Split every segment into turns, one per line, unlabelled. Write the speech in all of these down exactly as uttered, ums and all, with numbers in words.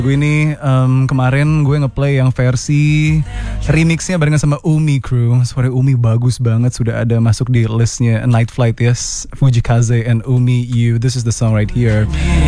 Gue ini um, kemarin gue ngeplay yang versi remixnya barengan sama Umi Crew. Suara Umi bagus banget, sudah ada masuk di listnya Night Flight, yes. Fujikaze and Umi You. This is the song right here.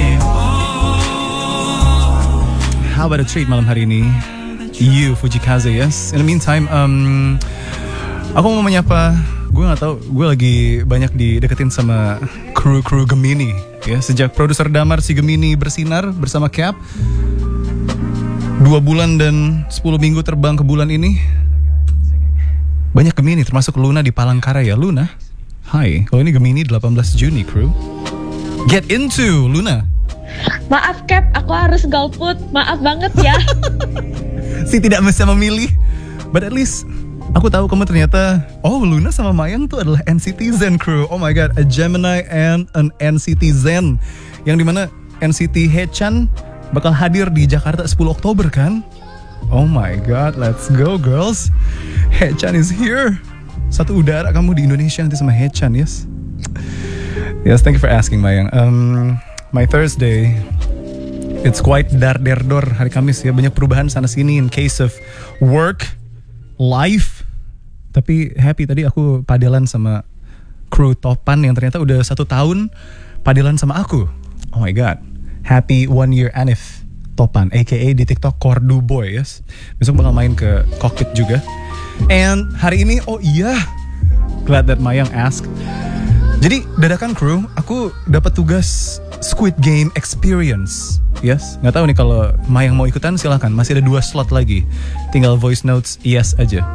How about a treat malam hari ini? You, Fujikaze, yes. In the meantime, um, aku mau menyapa. Gue gak tahu, gue lagi banyak dideketin sama kru-kru Gemini, ya. Sejak produser Damar si Gemini bersinar bersama Cap, dua bulan dan sepuluh minggu terbang ke bulan ini, banyak Gemini, termasuk Luna di Palangkaraya. Luna, hai, kalau ini Gemini delapan belas Juni, kru. Get into, Luna.
Maaf Cap, aku harus golput. Maaf banget ya.
Si tidak bisa memilih, but at least aku tahu kamu ternyata, oh Luna sama Mayang tuh adalah N C T Zen crew. Oh my god, a Gemini and an N C T Zen. Yang dimana N C T Haechan bakal hadir di Jakarta sepuluh Oktober kan? Oh my god, let's go girls. Haechan is here. Satu udara kamu di Indonesia nanti sama Haechan, yes? Yes, thank you for asking Mayang. Um, my Thursday, it's quite dar-der-dor hari Kamis ya. Banyak perubahan sana sini in case of work, life. Tapi happy tadi aku padelan sama kru Topan yang ternyata udah satu tahun padelan sama aku. Oh my god, happy one year Anif Topan, aka di TikTok Kordu Boy, yes. Besok bakal main ke cockpit juga. And hari ini, oh iya, glad that Mayang asked. Jadi dadakan kru, aku dapat tugas Squid Game Experience, yes. Nggak tahu nih kalau Mayang mau ikutan silahkan, masih ada dua slot lagi. Tinggal voice notes yes aja.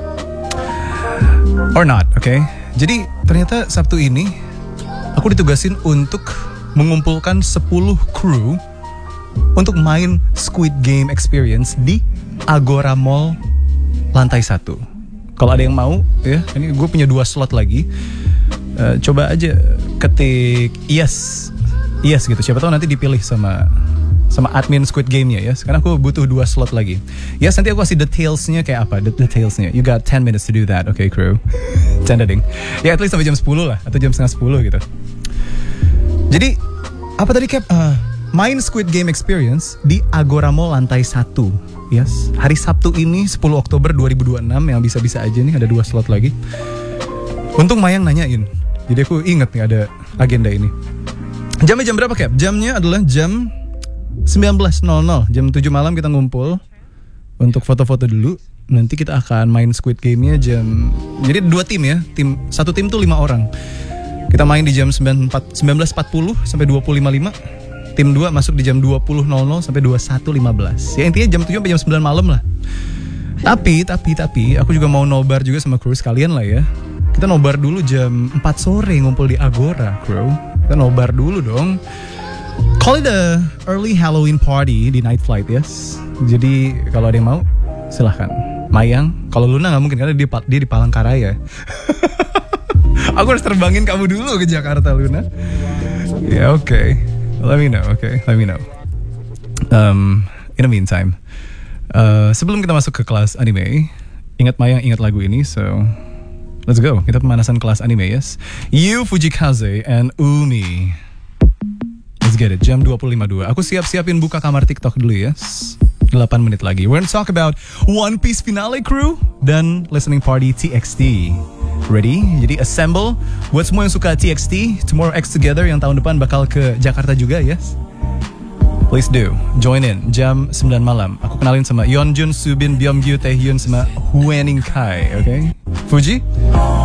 Or not, oke. Okay? Jadi ternyata Sabtu ini aku ditugasin untuk mengumpulkan sepuluh kru untuk main Squid Game Experience di Agora Mall lantai satu. Kalau ada yang mau, ya, ini gue punya dua slot lagi. Uh, coba aja ketik yes, yes gitu. Siapa tahu nanti dipilih sama sama admin Squid Game-nya ya. Sekarang aku butuh dua slot lagi. Yes, nanti aku kasih details-nya kayak apa. The details-nya. You got ten minutes to do that. Okay, crew. Canda ding. Ya, at least sampai jam sepuluh lah. Atau jam setengah sepuluh gitu. Jadi, apa tadi Cap? Uh, main Squid Game Experience di Agora Mall lantai satu. Yes. Hari Sabtu ini, sepuluh Oktober dua ribu dua puluh enam. Yang bisa-bisa aja nih, ada dua slot lagi. Untung Mayang nanyain. Jadi aku inget nih ada agenda ini. Jamnya jam berapa Cap? Jamnya adalah jam sembilan belas nol nol, jam tujuh malam kita ngumpul untuk foto-foto dulu. Nanti kita akan main Squid Game-nya jam, jadi dua tim ya, tim satu tim tuh lima orang. Kita main di jam sembilan belas empat puluh sampai dua puluh lima lima. Tim dua masuk di jam dua puluh nol nol sampai dua puluh satu lima belas. Ya intinya jam tujuh sampai jam sembilan malam lah. Tapi tapi tapi aku juga mau nobar juga sama kru sekalian lah ya. Kita nobar dulu jam empat sore ngumpul di Agora, kru. Kita nobar dulu dong. Call it a early Halloween party di Night Flight, yes. Jadi kalau ada yang mau, silahkan. Mayang, kalau Luna nggak mungkin karena dia, dia di Palangkaraya. Aku harus terbangin kamu dulu ke Jakarta, Luna. Ya yeah, oke, okay. Let me know, oke, okay? Let me know. Um, in the meantime, uh, sebelum kita masuk ke kelas anime, ingat Mayang, ingat lagu ini, so let's go. Kita pemanasan kelas anime, yes. You, Fujikaze, and Umi. Let's get it, jam dua puluh lima dua. Aku siap-siapin buka kamar TikTok dulu ya. delapan menit lagi. We're gonna talk about One Piece finale crew dan listening party T X T. Ready? Jadi assemble. Buat semua yang suka T X T, Tomorrow X Together yang tahun depan bakal ke Jakarta juga, yes? Please do. Join in. Jam sembilan malam. Aku kenalin sama Yeonjun, Subin, Byungyu, Taehyun, sama Hwaening Kai, okay? Fuji?